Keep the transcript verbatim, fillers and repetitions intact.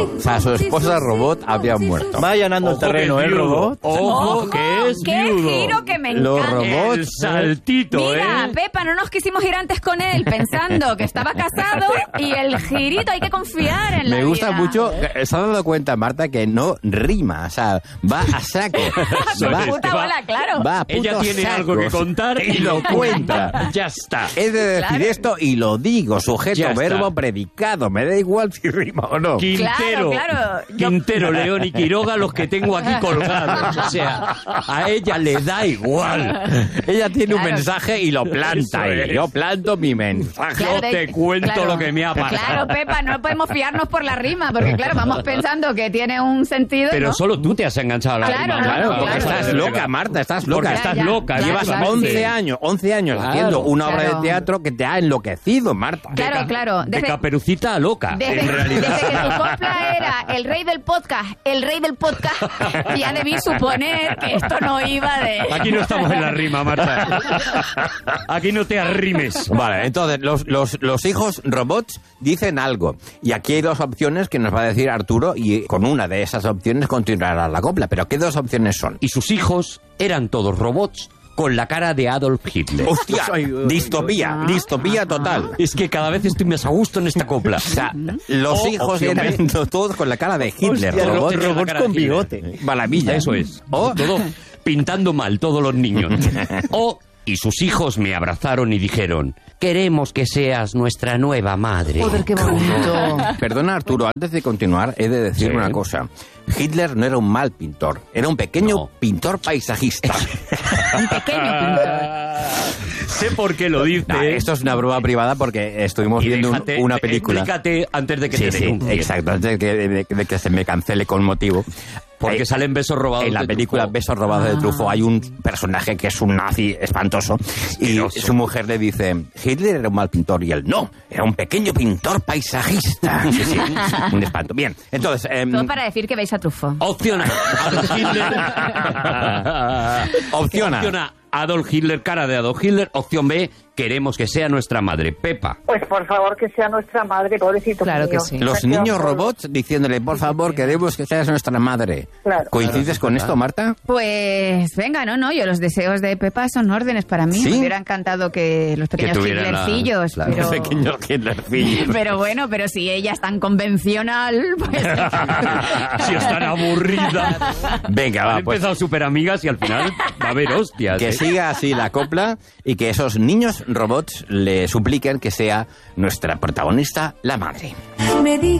O sea, su esposa robot había muerto. Va allanando el terreno, ¿eh, robot? Ojo, que es ¡Qué viudo. giro que me encanta! Los robots... El saltito, Mira, ¿eh? Pepa, no nos quisimos ir antes con él pensando que estaba casado y el girito, hay que confiar en la Me gusta vida. mucho, ¿se ha dado cuenta, Marta, que no rima? O sea, va a saco. Su va, puta va- bola, claro. va a puto Ella tiene saco. algo que contar y lo cuenta. Ya está. He de decir Claro. esto y lo digo, sujeto, Ya está. verbo, predicado. Me da igual si rima o no. Quintero, Claro, claro. Yo- Quintero, León y Quiroga, los que tengo aquí colgados. O sea, a ella le da igual. Ella tiene un Claro. mensaje y lo planta. Eso ahí. es. Yo planto mi mensaje. Yo te cuento lo que me ha pasado. Claro, Pepa, no podemos fiarnos por la rima, porque claro, vamos pensando que tiene un sentido, Pero ¿no? solo tú te has enganchado a la Claro, rima. no, Claro, no, porque claro. estás loca, Marta, estás loca. Porque estás Ya, ya, loca. ya, Llevas claro. once años, once años Claro. haciendo una obra Claro. de teatro que te ha enloquecido, Marta. Claro, claro. De Desde, Caperucita a loca, desde- en realidad. desde que tu copla era el rey del podcast, el rey del podcast, ya debí suponer que esto no iba de... Aquí no estamos en la rima, Marta. Aquí no te arrimes. Vale, entonces los, los, los hijos robots dicen algo. Y aquí hay dos opciones que nos va a decir Arturo y con una de esas opciones continuará la copla. Pero ¿qué dos opciones son? Y sus hijos eran todos robots con la cara de Adolf Hitler. ¡Hostia! Ay, ay, ay, Distopía, distopía total. Es que cada vez estoy más a gusto en esta copla. O sea, los O hijos opción eran B. todos con la cara de Hitler. Hostia, robots, tenía la robots cara de con Hitler. bigote. Maravilla. Eso es. O, Todo pintando mal todos los niños. O, y sus hijos me abrazaron y dijeron, queremos que seas nuestra nueva madre. Joder, qué bonito. perdona, Arturo, antes de continuar, he de decir Sí. una cosa. Hitler no era un mal pintor, era un pequeño No. pintor paisajista. Un pequeño pintor. Sé por qué lo dice. No, esto es una broma privada porque estuvimos Y viendo un- déjate- una película. Explícate antes de que Sí, te sí, denuncien. exacto, antes de que, de- de que se me cancele con motivo. Porque Eh, salen besos robados En la de película Truffaut. Besos robados de Ah. Truffaut hay un personaje que es un nazi espantoso y Asqueroso. su mujer le dice, Hitler era un mal pintor y él no, era un pequeño pintor paisajista. Sí, sí, un espanto. Bien, entonces... em, Todo para decir que veis a Truffaut. Opción A, Adolf Hitler. Opción A. Opción A, Adolf Hitler, cara de Adolf Hitler. Opción B, queremos que sea nuestra madre. Pepa. Pues por favor que sea nuestra madre, pobrecito. Claro que mío. sí. Los Se queda niños solo. robots diciéndole, por favor, queremos que seas nuestra madre. Claro. ¿Coincides con esto, Marta? Pues venga, no, no, yo los deseos de Pepa son órdenes para mí. ¿Sí? Me hubiera encantado que los pequeños tuvieran la- Hitlercillos, claro. pero... Pequeños Hitlercillos. Pero bueno, pero si ella es tan convencional, pues... Si es tan aburrida. Venga, va, Han pues empezado súper amigas y al final va a haber hostias. que ¿eh? siga así la copla y que esos niños robots le supliquen que sea nuestra protagonista, la madre. Me di